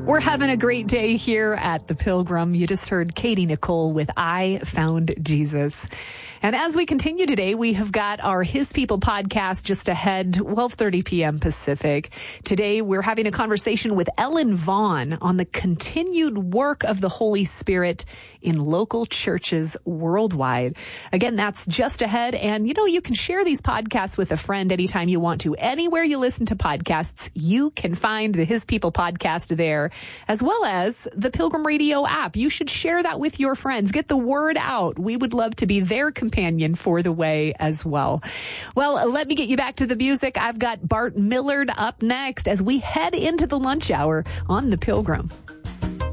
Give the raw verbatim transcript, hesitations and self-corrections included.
We're having a great day here at the Pilgrim. You just heard Katie Nicole with I Found Jesus. And as we continue today, we have got our His People podcast just ahead, twelve thirty p.m. Pacific. Today, we're having a conversation with Ellen Vaughn on the continued work of the Holy Spirit in local churches worldwide. Again, that's just ahead. And, you know, you can share these podcasts with a friend anytime you want to. Anywhere you listen to podcasts, you can find the His People podcast there, as well as the Pilgrim Radio app. You should share that with your friends. Get the word out. We would love to be their companion for the way as well. Well, let me get you back to the music. I've got Bart Millard up next as we head into the lunch hour on the Pilgrim.